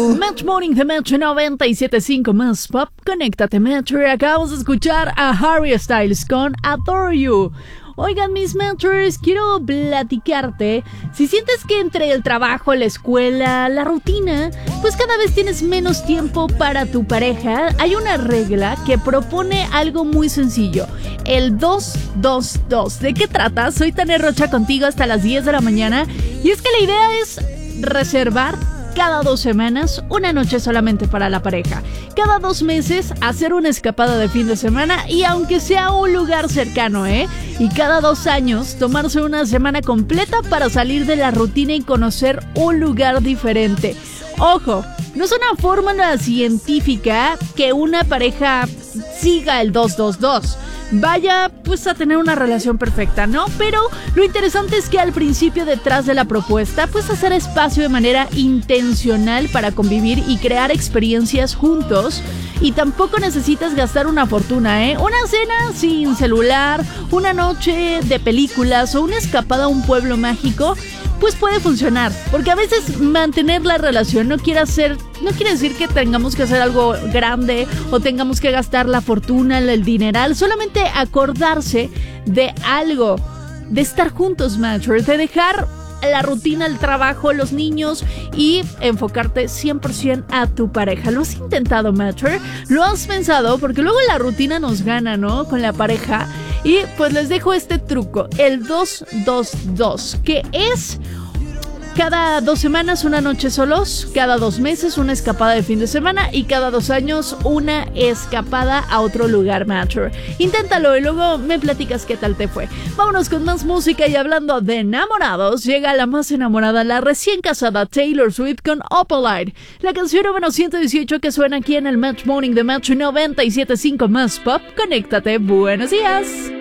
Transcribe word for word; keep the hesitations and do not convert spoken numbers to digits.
Metro. Match Morning de Metro noventa y siete punto cinco más pop. Conéctate, Metro. Acabamos de escuchar a Harry Styles con Adore You. Oigan, mis Mentors, quiero platicarte. Si sientes que entre el trabajo, la escuela, la rutina, pues cada vez tienes menos tiempo para tu pareja, hay una regla que propone algo muy sencillo: el dos dos dos. ¿De qué trata? Soy Tania Rocha contigo hasta las diez de la mañana. Y es que la idea es reservar cada dos semanas una noche solamente para la pareja. Cada dos meses hacer una escapada de fin de semana, y aunque sea un lugar cercano, ¿eh? Y cada dos años tomarse una semana completa para salir de la rutina y conocer un lugar diferente. Ojo, no es una fórmula científica que una pareja siga el dos dos dos. Vaya pues a tener una relación perfecta, ¿no? Pero lo interesante es que al principio, detrás de la propuesta, pues hacer espacio de manera intencional para convivir y crear experiencias juntos. Y tampoco necesitas gastar una fortuna, ¿eh? Una cena sin celular, una noche de películas o una escapada a un pueblo mágico, pues puede funcionar. Porque a veces mantener la relación no quiere hacer, no quiere decir que tengamos que hacer algo grande o tengamos que gastar la fortuna, el dineral. Solamente acordarse de algo, de estar juntos, Matcher, de dejar la rutina, el trabajo, los niños y enfocarte cien por ciento a tu pareja. ¿Lo has intentado, Matcher? ¿Lo has pensado? Porque luego la rutina nos gana, ¿no? Con la pareja. Y pues les dejo este truco, el dos dos dos, que es cada dos semanas una noche solos, cada dos meses una escapada de fin de semana y cada dos años una escapada a otro lugar, Matcher. Inténtalo y luego me platicas qué tal te fue. Vámonos con más música, y hablando de enamorados, llega la más enamorada, la recién casada Taylor Swift con Opalite, la canción número ciento dieciocho que suena aquí en el Match Morning de Match noventa y siete punto cinco más pop. Conéctate, buenos días.